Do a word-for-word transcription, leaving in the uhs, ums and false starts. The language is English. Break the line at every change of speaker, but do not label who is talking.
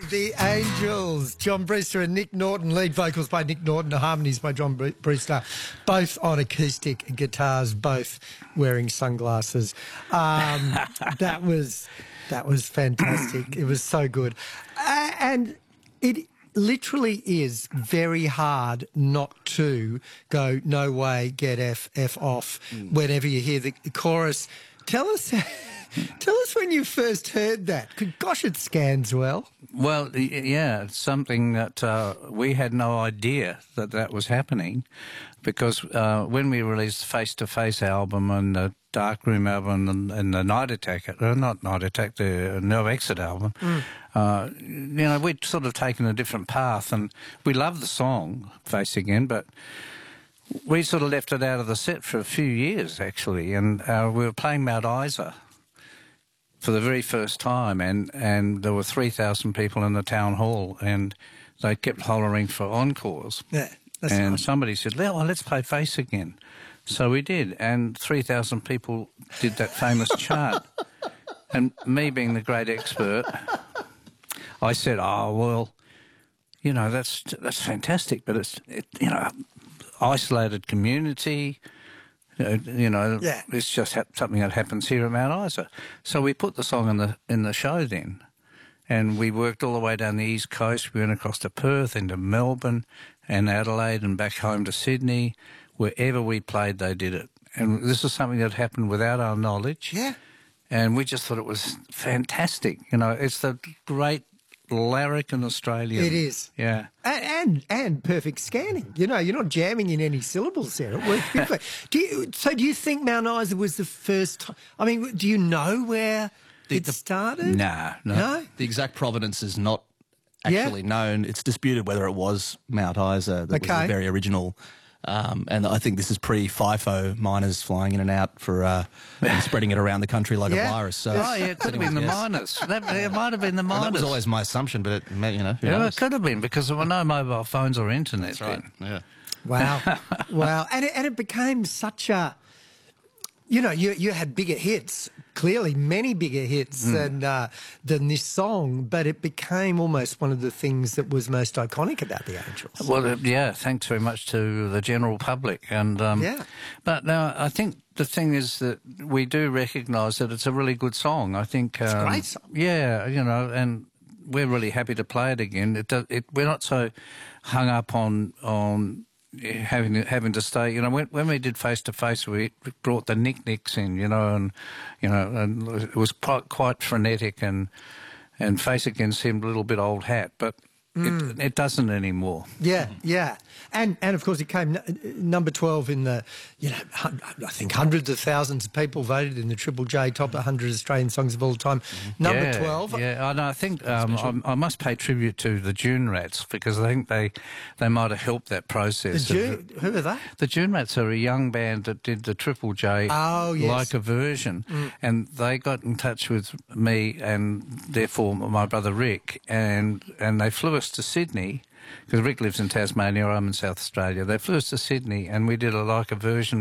The Angels, John Brewster and Nick Norton, lead vocals by Nick Norton, the harmonies by John Bre- Brewster, both on acoustic guitars, both wearing sunglasses. Um, that was that was fantastic. It was so good, uh, and it literally is very hard not to go, no way, get F F off mm. whenever you hear the chorus. Tell us. Tell us when you first heard that. Gosh, it scans well.
Well, yeah, it's something that uh, we had no idea that that was happening, because uh, when we released the Face to Face album and the Darkroom album and, and the Night Attack, uh, not Night Attack, the No Exit album, mm. uh, you know, we'd sort of taken a different path, and we loved the song, Face Again, but we sort of left it out of the set for a few years, actually, and uh, we were playing Mount Isa for the very first time, and, and there were three thousand people in the town hall, and they kept hollering for encores.
Yeah, that's
and
nice.
Somebody said, well, let's play Face Again. So we did, and three thousand people did that famous chant. And me being the great expert, I said, oh, well, you know, that's that's fantastic, but it's, it, you know, isolated community. You know,
yeah.
It's just ha- something that happens here at Mount Isa. So we put the song in the in the show then, and we worked all the way down the East Coast. We went across to Perth, into Melbourne and Adelaide, and back home to Sydney. Wherever we played, they did it. And this is something that happened without our knowledge.
Yeah.
And we just thought it was fantastic. You know, it's the great larrikin Australian.
It is.
Yeah.
And, and and perfect scanning. You know, you're not jamming in any syllables there. It works beautifully. do you, so do you think Mount Isa was the first time? I mean, do you know where
the,
it
the,
started?
Nah, no.
No?
The exact provenance is not actually
yeah.
known. It's disputed whether it was Mount Isa that
okay.
was the very original. Um, and I think this is pre-FIFO, miners flying in and out for uh, and spreading it around the country like
yeah.
a virus. So,
oh, yeah, it could have been the
yes.
miners. That, it might have been the miners.
Well, that was always my assumption, but it, you know, who
yeah,
knows?
it could have been, because there were no mobile phones or internet.
That's right.
Then.
Yeah.
Wow, wow, and it, and it became such a. You know, you you had bigger hits, clearly many bigger hits mm. than uh, than this song, but it became almost one of the things that was most iconic about the Angels.
Well, uh, yeah, thanks very much to the general public, and um,
yeah.
But now I think the thing is that we do recognise that it's a really good song. I think
it's
um,
a great song.
Yeah, you know, and we're really happy to play it again. It, does, it we're not so hung up on on. having having to stay, you know, when when we did Face to Face, we brought the Nick Nicks in, you know, and you know, and it was quite, quite frenetic, and and Face Again seemed a little bit old hat, but mm. it, it doesn't anymore.
Yeah, yeah, and and of course it came n- number twelve in the, you know, I think hundreds of thousands of people voted in the Triple J Top one hundred Australian Songs of All Time. Mm-hmm. Number
yeah,
twelve.
Yeah, I know. I think um, I, I must pay tribute to the June Rats, because I think they they might have helped that process.
The June, who are they?
The June Rats are a young band that did the Triple J
oh, yes.
like a version, mm. and they got in touch with me and therefore my brother Rick, and and they flew us to Sydney, because Rick lives in Tasmania, I'm in South Australia. They flew us to Sydney, and we did a like a version